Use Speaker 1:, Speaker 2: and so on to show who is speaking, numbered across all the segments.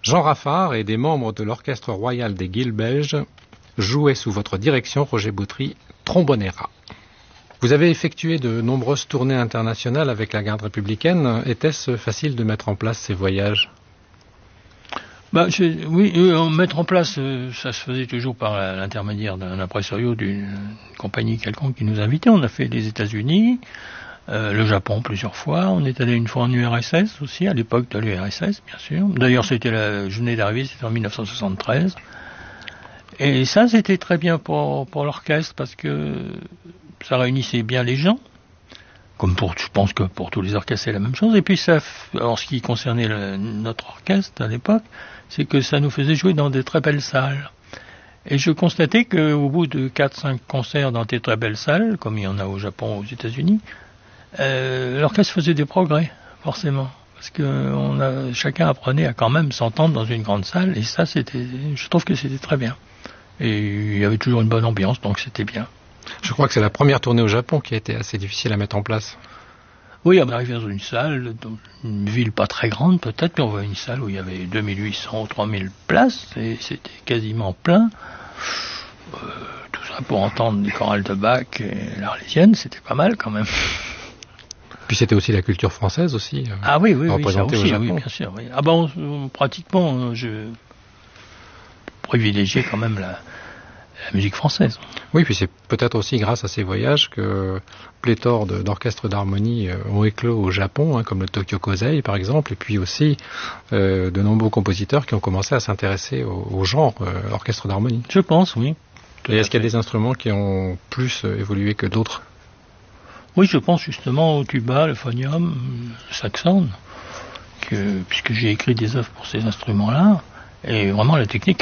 Speaker 1: Jean Raffard et des membres de l'Orchestre royal des Guilhes belges jouaient sous votre direction, Roger Boutry, Trombonera. Vous avez effectué de nombreuses tournées internationales avec la garde républicaine. Était-ce facile de mettre en place ces voyages ?
Speaker 2: Oui, mettre en place, ça se faisait toujours par l'intermédiaire d'un impresario d'une compagnie quelconque qui nous invitait. On a fait les États-Unis, le Japon plusieurs fois. On est allé une fois en URSS aussi, à l'époque de l'URSS, bien sûr. D'ailleurs, je venais d'arriver, c'était en 1973. Et ça, c'était très bien pour l'orchestre parce que ça réunissait bien les gens. Comme je pense que pour tous les orchestres, c'est la même chose. Et puis en ce qui concernait notre orchestre à l'époque, c'est que ça nous faisait jouer dans des très belles salles. Et je constatais qu'au bout de 4-5 concerts dans des très belles salles, comme il y en a au Japon, aux États-Unis, l'orchestre faisait des progrès, forcément. Parce que chacun apprenait à quand même s'entendre dans une grande salle. Et ça, je trouve que c'était très bien. Et il y avait toujours une bonne ambiance, donc c'était bien.
Speaker 1: Je crois que c'est la première tournée au Japon qui a été assez difficile à mettre en place.
Speaker 2: Oui, on est arrivé dans une salle, dans une ville pas très grande peut-être, mais on voit une salle où il y avait 2800 ou 3000 places, et c'était quasiment plein. Tout ça pour entendre des chorales de Bach et l'Arlésienne, c'était pas mal quand même.
Speaker 1: Puis c'était aussi la culture française aussi.
Speaker 2: Oui, ça aussi,
Speaker 1: au Japon.
Speaker 2: Oui, bien sûr. Oui. Pratiquement, je privilégiais quand même la musique française.
Speaker 1: Oui, puis c'est peut-être aussi grâce à ces voyages que pléthore d'orchestres d'harmonie ont éclos au Japon, comme le Tokyo Kosei par exemple, et puis aussi de nombreux compositeurs qui ont commencé à s'intéresser au genre orchestre d'harmonie.
Speaker 2: Je pense, oui.
Speaker 1: Et est-ce qu'il y a des instruments qui ont plus évolué que d'autres ?
Speaker 2: Oui, je pense justement au tuba, le phonium, le saxophone, puisque j'ai écrit des œuvres pour ces instruments-là, et vraiment la technique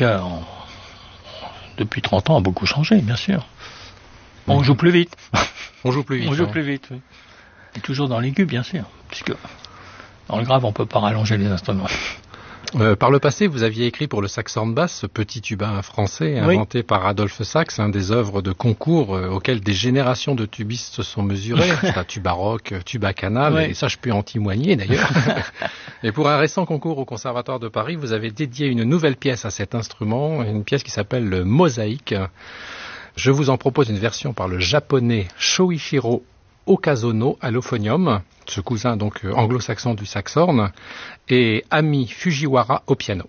Speaker 2: depuis 30 ans a beaucoup changé, bien sûr. On joue plus vite.
Speaker 1: On joue plus vite,
Speaker 2: oui. Et toujours dans l'aigu, bien sûr, puisque dans le grave, on ne peut pas rallonger les instruments.
Speaker 1: Par le passé, vous aviez écrit pour le saxhorn basse, ce petit tuba français inventé par Adolphe Sax, des œuvres de concours auxquelles des générations de tubistes se sont mesurés. C'est un tuba rock, tuba canal, et ça je peux en témoigner d'ailleurs. Et pour un récent concours au Conservatoire de Paris, vous avez dédié une nouvelle pièce à cet instrument, une pièce qui s'appelle le Mosaïque. Je vous en propose une version par le japonais Shoichiro Okazono à l'euphonium, ce cousin donc anglo-saxon du saxhorn, et Ami Fujiwara au piano.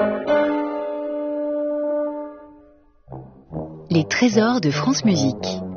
Speaker 3: Les trésors de France Musique.